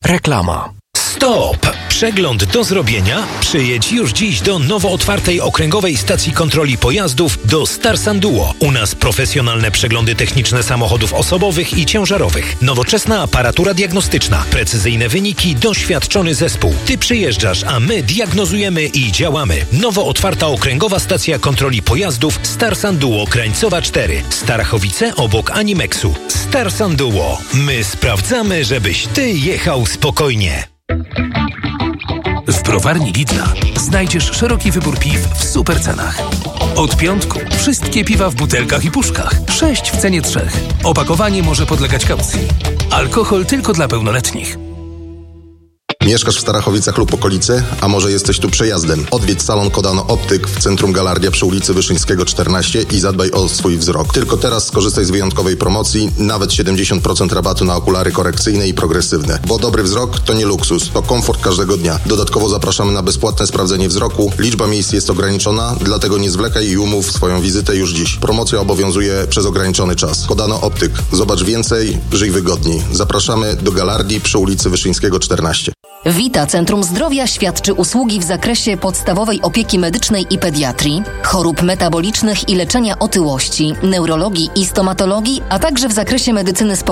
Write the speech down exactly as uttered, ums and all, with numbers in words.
Reklama. Stop! Przegląd do zrobienia? Przyjedź już dziś do nowo otwartej okręgowej stacji kontroli pojazdów do Starsan Duo. U nas profesjonalne przeglądy techniczne samochodów osobowych i ciężarowych. Nowoczesna aparatura diagnostyczna. Precyzyjne wyniki, doświadczony zespół. Ty przyjeżdżasz, a my diagnozujemy i działamy. Nowo otwarta okręgowa stacja kontroli pojazdów Starsan Duo Krańcowa cztery. Starachowice obok Animexu. Starsan Duo. My sprawdzamy, żebyś ty jechał spokojnie. W browarni Lidla znajdziesz szeroki wybór piw w super cenach. Od piątku wszystkie piwa w butelkach i puszkach. Sześć w cenie trzech. Opakowanie może podlegać kaucji. Alkohol tylko dla pełnoletnich. Mieszkasz w Starachowicach lub okolicy? A może jesteś tu przejazdem? Odwiedź salon Kodano Optyk w centrum Galardia przy ulicy Wyszyńskiego czternaście i zadbaj o swój wzrok. Tylko teraz skorzystaj z wyjątkowej promocji, nawet siedemdziesiąt procent rabatu na okulary korekcyjne i progresywne. Bo dobry wzrok to nie luksus, to komfort każdego dnia. Dodatkowo zapraszamy na bezpłatne sprawdzenie wzroku. Liczba miejsc jest ograniczona, dlatego nie zwlekaj i umów swoją wizytę już dziś. Promocja obowiązuje przez ograniczony czas. Kodano Optyk. Zobacz więcej, żyj wygodniej. Zapraszamy do Galardii przy ulicy Wyszyńskiego czternaście. Vita Centrum Zdrowia świadczy usługi w zakresie podstawowej opieki medycznej i pediatrii, chorób metabolicznych i leczenia otyłości, neurologii i stomatologii, a także w zakresie medycyny społecznej.